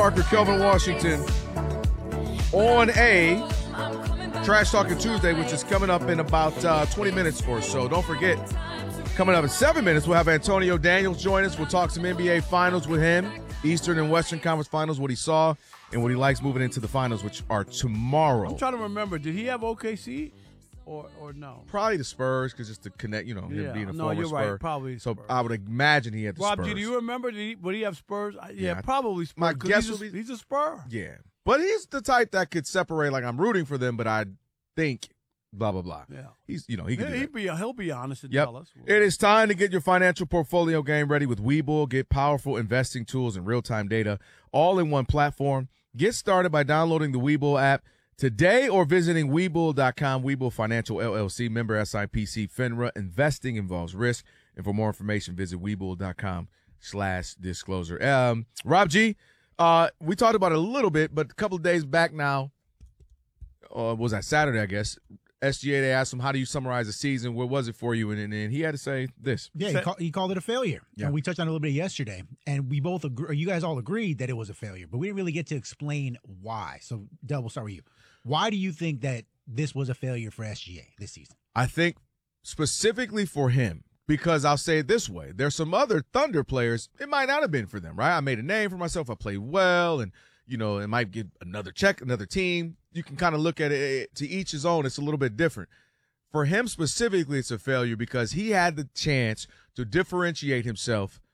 Parker, Kelvin Washington on a Trash Talking Tuesday, which is coming up in about 20 minutes or so. Don't forget, coming up in 7 minutes, we'll have Antonio Daniels join us. We'll talk some NBA Finals with him, Eastern and Western Conference Finals, what he saw and what he likes moving into the finals, which are tomorrow. I'm trying to remember. Did he have OKC or no? Probably the Spurs, because just to connect, him being a former you're Spur. Right. Probably so Spurs. I would imagine he had the Rob, Spurs. do you remember? Would he have Spurs? Yeah, probably Spurs. My guess would be he's a Spur. Yeah, but he's the type that could separate. Like, I'm rooting for them, but I think blah blah blah. Yeah, he's he can do that. He'll be honest and Yep. tell us. It is time to get your financial portfolio game ready with Webull. Get powerful investing tools and real-time data all in one platform. Get started by downloading the Webull app today or visiting Webull.com. Webull Financial LLC, member SIPC FINRA. Investing involves risk. And for more information, visit Webull.com/disclosure. Rob G, we talked about it a little bit, but a couple of days back now, was that Saturday, I guess, SGA, they asked him, how do you summarize the season? What was it for you? And he had to say this. Yeah, he called it a failure. Yeah. And we touched on it a little bit yesterday. And we both agree, you guys all agreed that it was a failure, but we didn't really get to explain why. So, Del, we'll start with you. Why do you think that this was a failure for SGA this season? I think specifically for him, because I'll say it this way. There's some other Thunder players, it might not have been for them, right? I made a name for myself. I played well, and, it might get another check, another team. You can kind of look at it to each his own. It's a little bit different. For him specifically, it's a failure because he had the chance to differentiate himself